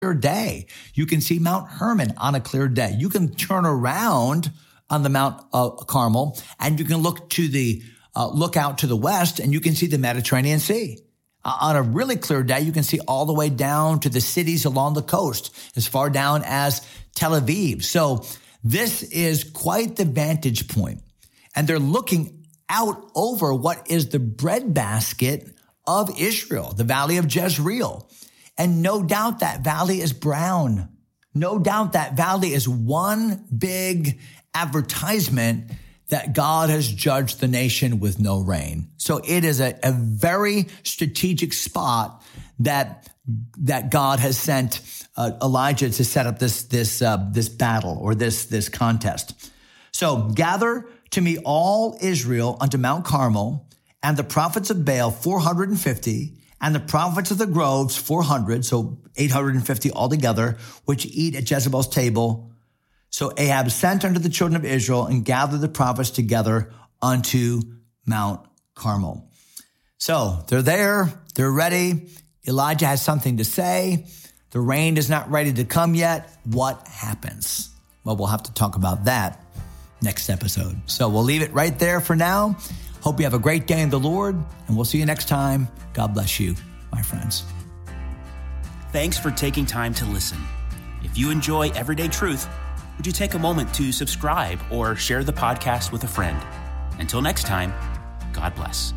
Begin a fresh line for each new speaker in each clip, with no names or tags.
day. You can see Mount Hermon on a clear day. You can turn around on the Mount Carmel, and you can look out to the west, and you can see the Mediterranean Sea. On a really clear day, you can see all the way down to the cities along the coast, as far down as Tel Aviv. So this is quite the vantage point. And they're looking out over what is the breadbasket of Israel, the valley of Jezreel. And no doubt that valley is brown. No doubt that valley is one big advertisement that God has judged the nation with no rain. So it is a very strategic spot that God has sent Elijah to set up this battle or this contest. So gather to me all Israel unto Mount Carmel, and the prophets of Baal 450, and the prophets of the groves 400, so 850 altogether, which eat at Jezebel's table. So Ahab sent unto the children of Israel and gathered the prophets together unto Mount Carmel. So they're there, they're ready. Elijah has something to say. The rain is not ready to come yet. What happens? Well, we'll have to talk about that next episode. So we'll leave it right there for now. Hope you have a great day in the Lord, and we'll see you next time. God bless you, my friends.
Thanks for taking time to listen. If you enjoy Everyday Truth, would you take a moment to subscribe or share the podcast with a friend? Until next time, God bless.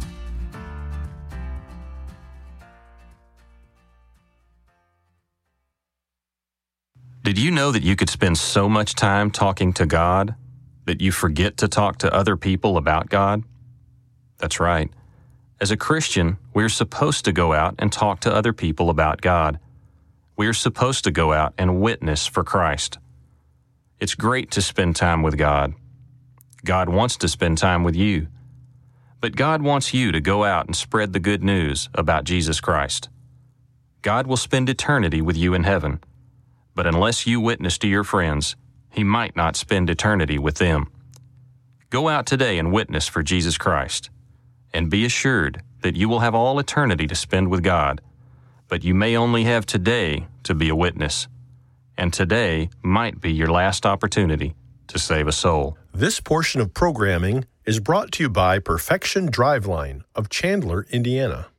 Did you know that you could spend so much time talking to God that you forget to talk to other people about God? That's right. As a Christian, we're supposed to go out and talk to other people about God. We're supposed to go out and witness for Christ. It's great to spend time with God. God wants to spend time with you. But God wants you to go out and spread the good news about Jesus Christ. God will spend eternity with you in heaven. But unless you witness to your friends, He might not spend eternity with them. Go out today and witness for Jesus Christ. And be assured that you will have all eternity to spend with God. But you may only have today to be a witness. And today might be your last opportunity to save a soul.
This portion of programming is brought to you by Perfection Driveline of Chandler, Indiana.